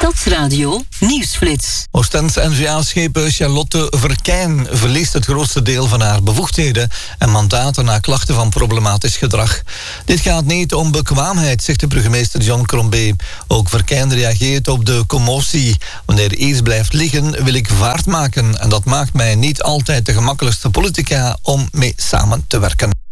Stadsradio Nieuwsflits. Oostens-NVA-schepen Charlotte Verkijn verliest het grootste deel van haar bevoegdheden en mandaten na klachten van problematisch gedrag. Dit gaat niet om bekwaamheid, zegt de burgemeester John Crombie. Ook Verkijn reageert op de commotie. Wanneer iets blijft liggen, wil ik vaart maken en dat maakt mij niet altijd de gemakkelijkste politica om mee samen te werken.